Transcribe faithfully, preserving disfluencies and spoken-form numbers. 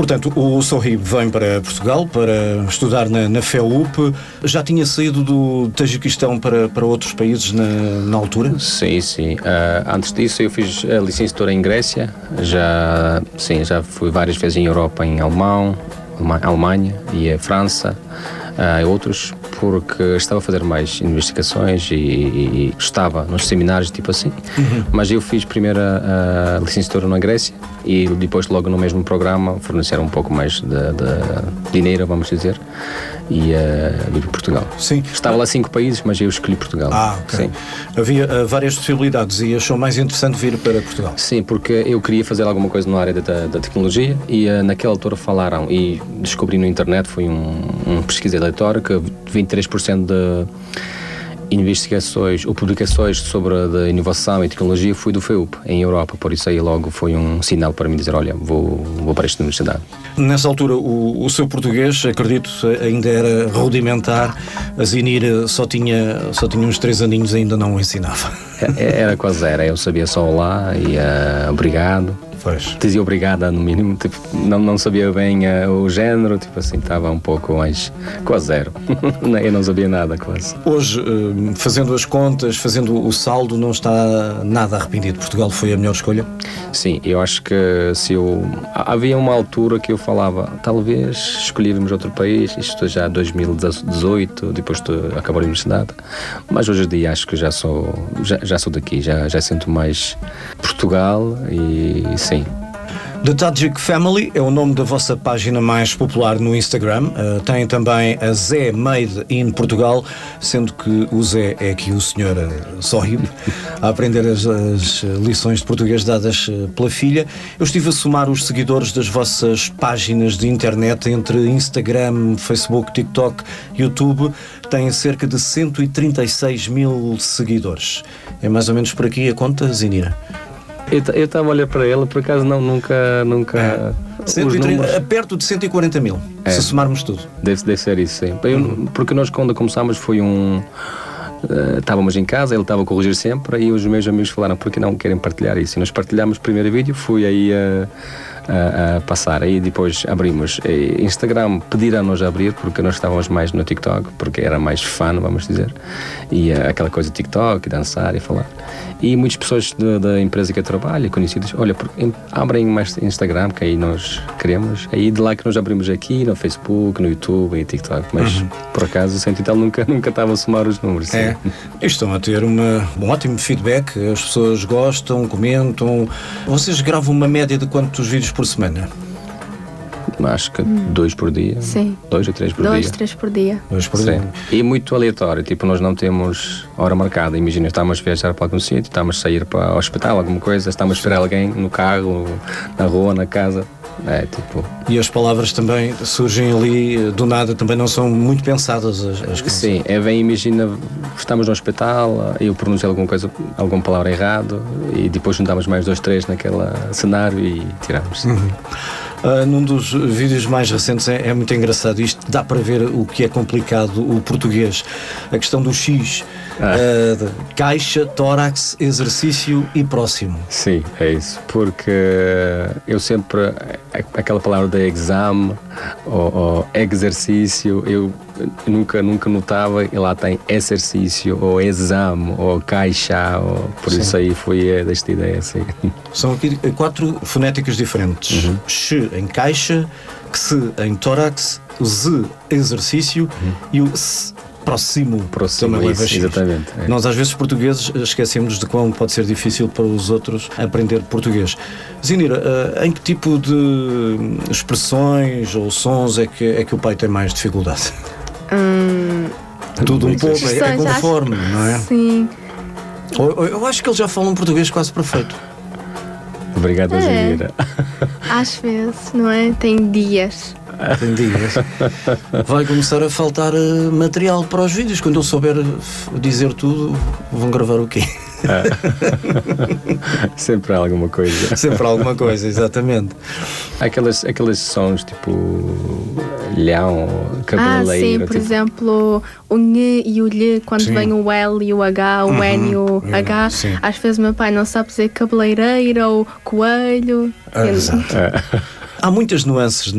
Portanto, o Sohib vem para Portugal para estudar na, na FEUP. Já tinha saído do Tajiquistão para, para outros países na, na altura? Sim, sim. Uh, antes disso eu fiz a licenciatura em Grécia. Já, sim, já fui várias vezes em Europa, em Alemão, Alemanha e a França, uh, e outros, porque estava a fazer mais investigações e, e, e estava nos seminários tipo assim. Uhum. Mas eu fiz primeiro a, a licenciatura na Grécia e depois logo no mesmo programa forneceram um pouco mais de, de dinheiro, vamos dizer, e uh, vim para Portugal. Sim. Estava lá cinco países, mas eu escolhi Portugal. Ah, ok. Sim. Havia uh, várias possibilidades e achou mais interessante vir para Portugal? Sim, porque eu queria fazer alguma coisa na área da, da tecnologia e uh, naquela altura falaram, e descobri no internet, foi um, um pesquisa aleatória, que vinte e três por cento de investigações ou publicações sobre a inovação e tecnologia foi do FEUP, em Europa, por isso aí logo foi um sinal para mim dizer, olha, vou, vou para esta universidade. Nessa altura o, o seu português, acredito, ainda era rudimentar, a Zinira só tinha, só tinha uns três aninhos e ainda não o ensinava. Era quase era, eu sabia só olá e uh, obrigado. Pois. Dizia obrigada no mínimo, tipo, não, não sabia bem uh, o género, tipo assim, estava um pouco mais, quase zero. Eu não sabia nada quase. Hoje, uh, fazendo as contas, fazendo o saldo, não está nada arrependido? Portugal foi a melhor escolha? Sim, eu acho que se eu... Havia uma altura que eu falava, talvez escolhermos outro país, isto já é dois mil e dezoito, depois de acabar a universidade, mas hoje em dia acho que já sou, já, já sou daqui, já, já sinto mais Portugal e sim. The Tajik Family é o nome da vossa página mais popular no Instagram. Uh, tem também a Zé Made in Portugal, sendo que o Zé é aqui o senhor uh, Sohib, a aprender as, as lições de português dadas uh, pela filha. Eu estive a somar os seguidores das vossas páginas de internet entre Instagram, Facebook, TikTok, YouTube. Tem cerca de cento e trinta e seis mil seguidores. É mais ou menos por aqui a conta, Zinira? Eu estava a olhar para ela, por acaso não, nunca, nunca... É. cento e trinta, números... Perto de cento e quarenta mil, é. Se somarmos tudo. Deve, deve ser isso, sim. Eu, uhum. Porque nós quando começámos foi um... Uh, estávamos em casa, ele estava a corrigir sempre e os meus amigos falaram, por que não querem partilhar isso? E nós partilhámos o primeiro vídeo, fui aí a... A, a passar, aí depois abrimos e Instagram, pediram-nos a abrir porque nós estávamos mais no TikTok, porque era mais fã, vamos dizer, e uh, aquela coisa de TikTok, dançar e falar, e muitas pessoas de, da empresa que eu trabalho, conhecidas, olha, porque, abrem mais Instagram, que aí nós queremos, aí de lá que nós abrimos aqui no Facebook, no YouTube e TikTok, mas uhum. Por acaso o Sentital nunca, nunca estava a somar os números. É. Estão a ter uma, um ótimo feedback, as pessoas gostam, comentam. Vocês gravam uma média de quantos vídeos por semana? Acho que hum. dois por dia. Sim. Dois ou três por dois, dia. Dois, três por dia. Dois por Sim. dia. E muito aleatório, tipo, nós não temos hora marcada. Imagina, estamos a viajar para algum sítio, estamos a sair para o hospital, alguma coisa, estamos a esperar alguém no carro, na rua, na casa. É, tipo... E as palavras também surgem ali do nada, também não são muito pensadas as, as coisas. Sim, é bem, imagina, estamos no hospital, eu pronunciei alguma coisa, alguma palavra errado e depois juntamos mais dois, três naquele cenário e tiramos. Uhum. Uh, num dos vídeos mais recentes é, é muito engraçado isto, dá para ver o que é complicado o português, a questão do X, ah. uh, caixa, tórax, exercício e próximo. Sim, é isso, porque eu sempre, aquela palavra de exame ou, ou exercício, eu nunca, nunca notava, e lá tem exercício ou exame ou caixa, ou, por Sim. Isso aí foi desta ideia assim. São aqui quatro fonéticas diferentes. Uhum. X em caixa, X em tórax, Z exercício uhum. E o S próximo. Próximo, também leva X. Exatamente. É. Nós às vezes portugueses esquecemos de quão pode ser difícil para os outros aprender português. Zinira, em que tipo de expressões ou sons é que, é que o pai tem mais dificuldade? Hum, Tudo um pouco, é, é conforme, acho... não é? Sim. Eu, eu acho que ele já fala um português quase perfeito. Obrigado, é. Zinira. Às vezes, não é? Tem dias. Tem dias. Vai começar a faltar uh, material para os vídeos. Quando ele souber dizer tudo, vão gravar o quê? Ah. Sempre há alguma coisa. Sempre há alguma coisa, exatamente. Aqueles, aqueles sons tipo lhão, cabeleireiro. Ah, sim, por tipo... exemplo, o N e o Lh, quando sim. Vem o L e o H, o uhum. N e o H. Sim. Às vezes meu pai não sabe dizer cabeleireiro ou coelho. Ah, exato. Há muitas nuances